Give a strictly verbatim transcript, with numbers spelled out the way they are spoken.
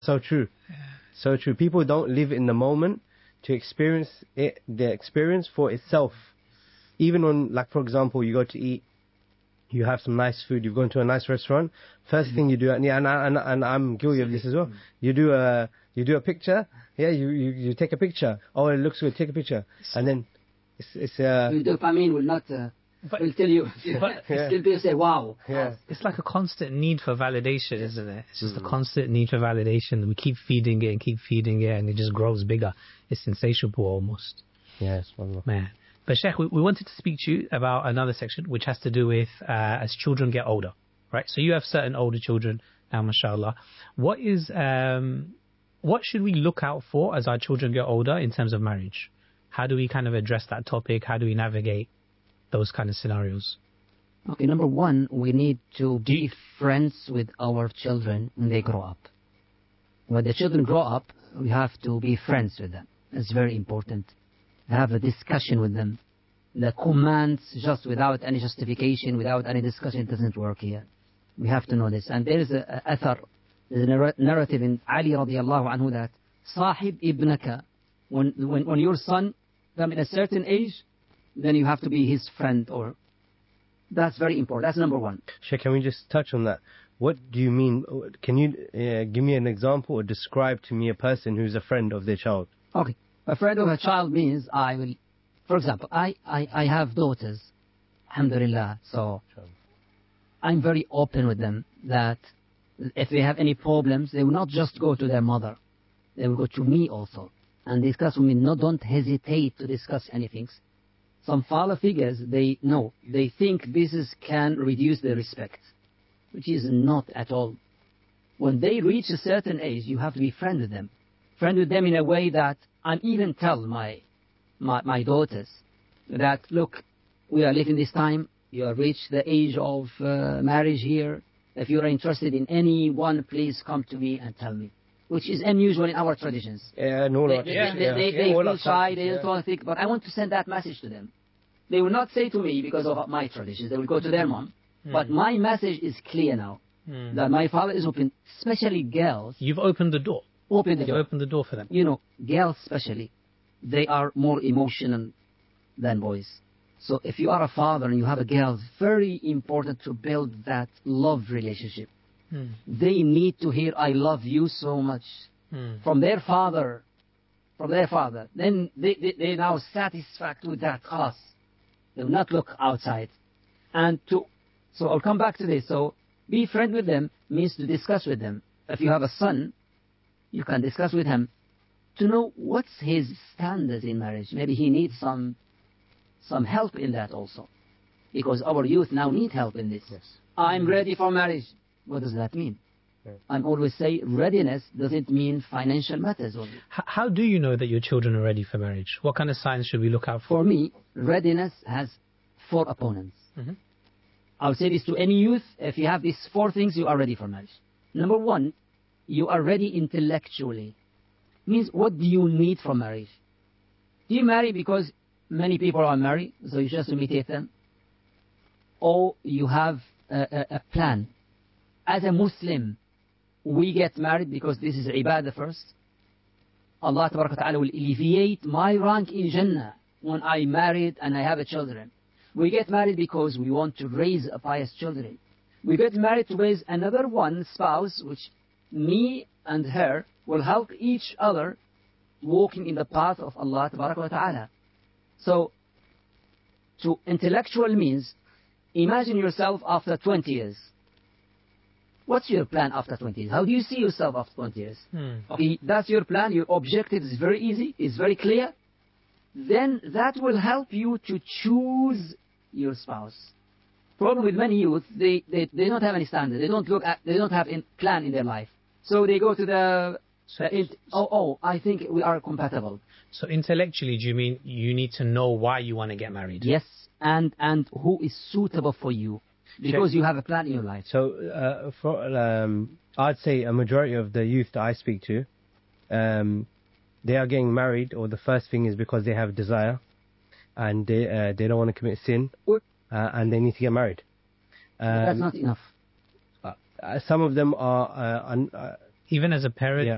So true. Yeah. So true. People don't live in the moment to experience it, the experience for itself. Even when, like, for example, you go to eat, you have some nice food, you've gone to a nice restaurant, first mm-hmm. thing you do, and, and, and, and I'm guilty of this as well, mm-hmm. you do a you do a picture, yeah, you, you, you take a picture, oh, it looks good, take a picture, and then it's... it's uh, the dopamine will not... Uh, But will tell you, but yeah. Still be say, wow. Yeah. It's like a constant need for validation, isn't it? It's just mm. a constant need for validation. We keep feeding it and keep feeding it, and it just grows bigger. It's insatiable almost. Yes, yeah, man. But Sheikh, we, we wanted to speak to you about another section, which has to do with uh, as children get older, right? So you have certain older children now, mashallah. What is, um, what should we look out for as our children get older in terms of marriage? How do we kind of address that topic? How do we navigate those kind of scenarios? Okay, number one, we need to be friends with our children when they grow up. When the children grow up, we have to be friends with them. It's very important. Have a discussion with them. The commands just without any justification, without any discussion, it doesn't work here. We have to know this. And there is a, a athar, there's a narrative in Ali radiallahu anhu that Sahib ibnaka, when, when, when your son comes in a certain age, then you have to be his friend, or that's very important. That's number one. Sheikh, can we just touch on that? What do you mean? Can you uh, give me an example or describe to me a person who's a friend of their child? Okay. A friend of a child means I will, for example, I, I, I have daughters, alhamdulillah, so I'm very open with them that if they have any problems, they will not just go to their mother. They will go to me also and discuss with me. No, don't hesitate to discuss anything. Some father figures, they know, they think this is, can reduce their respect, which is not at all. When they reach a certain age, you have to be friend with them. Friend with them in a way that I even tell my, my, my daughters that, look, we are living this time, you have reached the age of uh, marriage here. If you are interested in anyone, please come to me and tell me. Which is unusual in our traditions. Yeah, no, they, not they, yeah, they, yeah, they, yeah, they yeah, feel shy, they yeah. don't want to think, but I want to send that message to them. They will not say to me because of my traditions, they will go to their mom. Mm. But my message is clear now, mm. that my father is open, especially girls. You've opened the door. Open the You've door. opened the door for them. You know, girls especially, they are more emotional than boys. So if you are a father and you have a girl, it's very important to build that love relationship. Mm. They need to hear, I love you so much. Hmm. From their father, from their father, then they, they, they now satisfied with that class. They will not look outside. And to, so I'll come back to this. So be friend with them means to discuss with them. If you have a son, you can discuss with him to know what's his standards in marriage. Maybe he needs some, some help in that also. Because our youth now need help in this. Yes. I'm ready for marriage. What does that mean? I always say readiness doesn't mean financial matters only. H- how do you know that your children are ready for marriage? What kind of signs should we look out for? For me, readiness has four opponents. Mm-hmm. I'll say this to any youth. If you have these four things, you are ready for marriage. Number one, you are ready intellectually. Means what do you need from marriage? Do you marry because many people are married, so you just imitate them? Or you have a, a, a plan? As a Muslim, we get married because this is ibadah first. Allah Ta'ala will alleviate my rank in Jannah when I married and I have a children. We get married because we want to raise a pious children. We get married to raise another one spouse, which me and her will help each other walking in the path of Allah Ta'ala. So, to intellectual means, imagine yourself after twenty years. What's your plan after twenty years? How do you see yourself after twenty years? Hmm. Okay, that's your plan. Your objective is very easy. It's very clear. Then that will help you to choose your spouse. Problem with many youth, they, they, they don't have any standard. They don't look at, they don't have a plan in their life. So they go to the, so, uh, it, oh, oh, I think we are compatible. So intellectually, do you mean you need to know why you want to get married? Yes, and, and who is suitable for you. Because you have a plan in your life. So, uh, for, um, I'd say a majority of the youth that I speak to, um, they are getting married, or the first thing is because they have desire, and they uh, they don't want to commit sin, uh, and they need to get married. Um, That's not enough. Uh, some of them are uh, un, uh, even as a parent. Yeah.